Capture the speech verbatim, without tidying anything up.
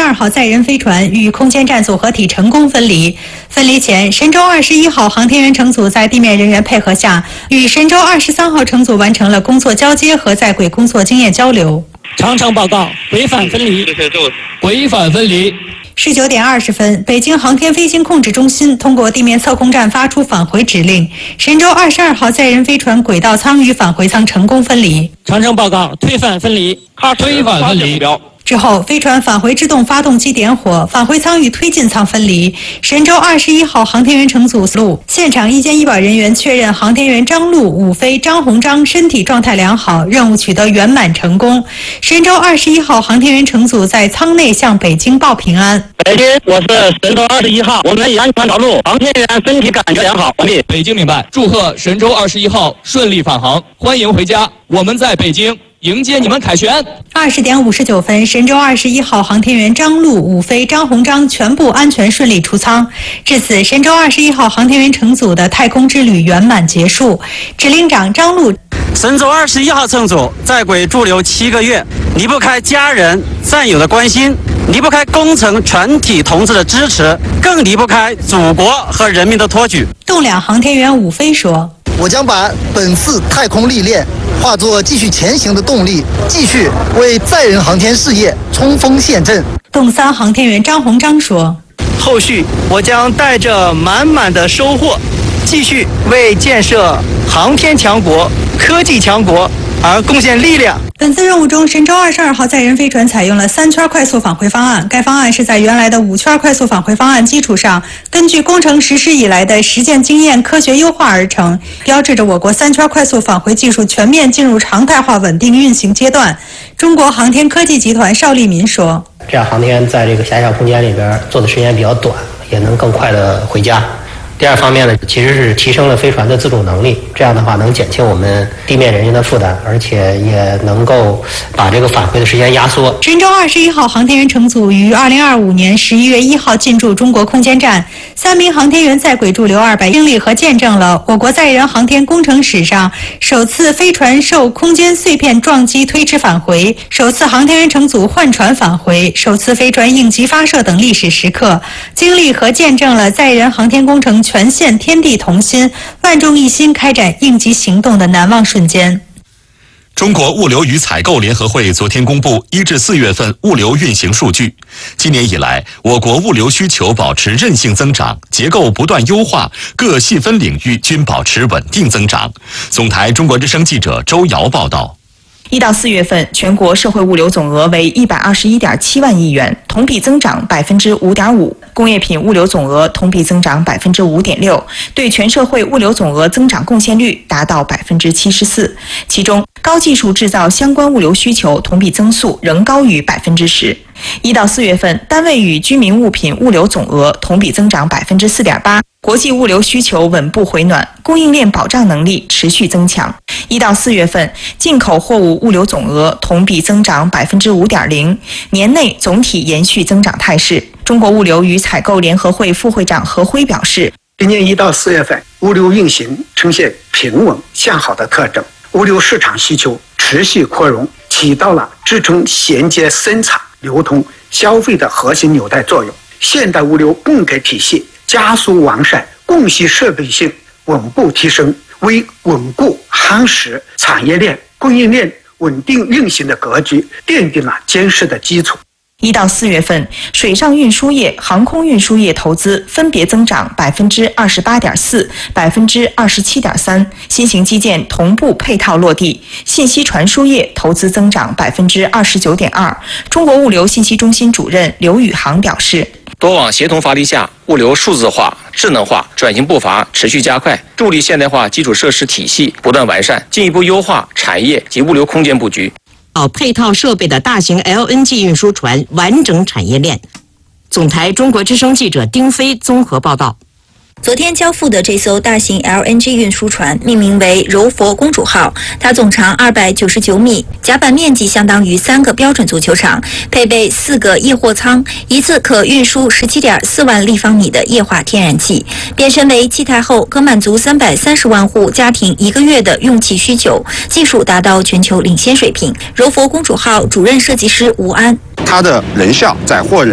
二号载人飞船与空间站组合体成功分离。分离前，神舟二十一号航天员乘组在地面人员配合下，与神舟二十三号乘组完成了工作交接和在轨工作经验交流。 长城报告，轨返分离，轨返分离。 十九点二十分，北京航天飞行控制中心通过地面测控站发出返回指令，神舟二十二号载人飞船轨道舱与返回舱成功分离。 长城报告，推返分离，推返分离。 之后，飞船返回制动发动机点火，返回舱与推进舱分离。神舟二十一号航天员乘组路现场医监医保人员确认，航天员张陆、武飞、张鸿章身体状态良好，任务取得圆满成功。神舟二十一号航天员乘组在舱内向北京报平安。 北京，我是神舟二十一号，我们已安全着陆，航天员身体感觉良好，完毕。 北京明白，祝贺神舟二十一号顺利返航，欢迎回家，我们在北京迎接你们凯旋。 二十点五十九分，神舟二十一号航天员张陆、武飞、张鸿章全部安全顺利出舱。至此，神舟二十一号航天员乘组的太空之旅圆满结束。指令长张陆： 神舟二十一号乘组在轨驻留七个月，离不开家人、战友的关心，离不开工程全体同志的支持，更离不开祖国和人民的托举。 栋梁航天员武飞说： 我将把本次太空历练化作继续前行的动力，继续为载人航天事业冲锋陷阵。 栋三航天员张鸿章说： 后续我将带着满满的收获，继续为建设航天强国、科技强国而贡献力量。 本次任务中，神舟二十二号载人飞船采用了三圈快速返回方案。该方案是在原来的五圈快速返回方案基础上，根据工程实施以来的实践经验科学优化而成，标志着我国三圈快速返回技术全面进入常态化稳定运行阶段。中国航天科技集团邵立民说： 这样航天员在这个狭小空间里边做的时间比较短，也能更快的回家。第二方面呢，其实是提升了飞船的自主能力，这样的话能减轻我们地面人员的负担，而且也能够把这个返回的时间压缩。 神舟二十一号航天员乘组于二零二五年十一月一号进驻中国空间站，三名航天员在轨驻留二百英里，和见证了我国载人航天工程史上首次飞船受空间碎片撞击推迟返回，首次航天员乘组换船返回，首次飞船应急发射等历史时刻，经历和见证了载人航天工程全线天地同心、万众一心开展应急行动的难忘瞬间。 中国物流与采购联合会昨天公布一至四月份物流运行数据。今年以来，我国物流需求保持韧性增长，结构不断优化，各细分领域均保持稳定增长。总台中国之声记者周瑶报道。 一到四月份，全国社会物流总额为一百二十一点七万亿元，同比增长百分之五点五；工业品物流总额同比增长百分之五点六，对全社会物流总额增长贡献率达到百分之七十四。其中，高技术制造相关物流需求同比增速仍高于百分之十。一到四月份，单位与居民物品物流总额同比增长百分之四点八。国际物流需求稳步回暖，供应链保障能力持续增强。一到四月份，进口货物物流总额同比增长百分之五点零，年内总体延续增长态势。中国物流与采购联合会副会长何辉表示， 今年一到四月份，物流运行呈现平稳向好的特征，物流市场需求持续扩容，起到了支撑衔接生产、流通、消费的核心纽带作用。现代物流供给体系加速完善，供需设备性稳步提升，为稳固夯实产业链、供应链稳定运行的格局奠定了坚实的基础。 一到四月份，水上运输业、航空运输业投资分别增长百分之二十八点四、百分之二十七点三，新型基建同步配套落地。信息传输业投资增长百分之二十九点二。中国物流信息中心主任刘宇航表示， 多网协同发力下，物流数字化、智能化转型步伐持续加快，助力现代化基础设施体系不断完善，进一步优化产业及物流空间布局。 配套设备的大型 L N G 运输船完整产业链。总台中国之声记者丁飞综合报道。 昨天交付的这艘大型 L N G 运输船命名为柔佛公主号，它总长二百九十九米，甲板面积相当于三个标准足球场，配备四个液货舱，一次可运输 十七点四万立方米的液化天然气。变身为气态后，可满足三百三十万户家庭一个月的用气需求，技术达到全球领先水平。柔佛公主号主任设计师吴安， 它的人效在货人